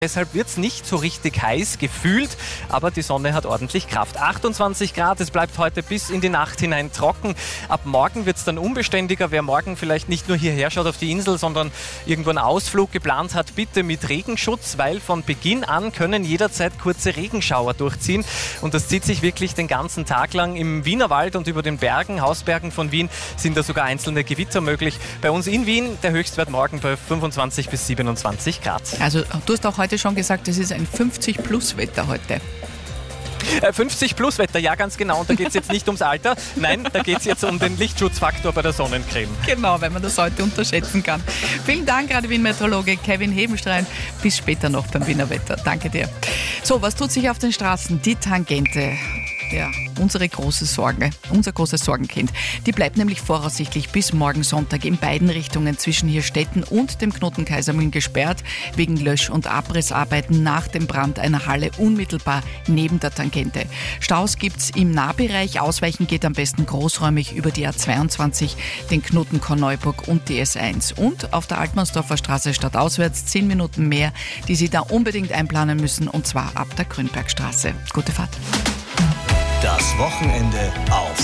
Deshalb wird es nicht so richtig heiß gefühlt, aber die Sonne hat ordentlich Kraft. 28 Grad, es bleibt heute bis in die Nacht hinein trocken. Ab morgen wird es dann unbeständiger. Wer morgen vielleicht nicht nur hierher schaut auf die Insel, sondern irgendwo einen Ausflug geplant hat, bitte mit Regenschutz, weil von Beginn an können jederzeit kurze Regenschauer durchziehen. Und das zieht sich wirklich den ganzen Tag lang. Im Wienerwald und über den Bergen, Hausbergen von Wien, sind da sogar einzelne Gewitter möglich. Bei uns in Wien der Höchstwert morgen bei 25 bis 27 Grad. Also du hast auch heute schon gesagt, es ist ein 50-Plus-Wetter heute. 50-Plus-Wetter, ja ganz genau. Und da geht es jetzt nicht ums Alter, nein, da geht es jetzt um den Lichtschutzfaktor bei der Sonnencreme. Genau, wenn man das heute unterschätzen kann. Vielen Dank, Radio-Wien-Meteorologe Kevin Hebenstreit. Bis später noch beim Wiener Wetter. Danke dir. So, was tut sich auf den Straßen? Die Tangente. Ja, unser großes Sorgenkind. Die bleibt nämlich voraussichtlich bis morgen Sonntag in beiden Richtungen zwischen Hirstetten und dem Knoten Kaisermühlen gesperrt, wegen Lösch- und Abrissarbeiten nach dem Brand einer Halle unmittelbar neben der Tangente. Staus gibt's im Nahbereich, ausweichen geht am besten großräumig über die A22, den Knoten Korneuburg und die S1. Und auf der Altmannsdorfer Straße stadtauswärts 10 Minuten mehr, die Sie da unbedingt einplanen müssen, und zwar ab der Grünbergstraße. Gute Fahrt. Das Wochenende auf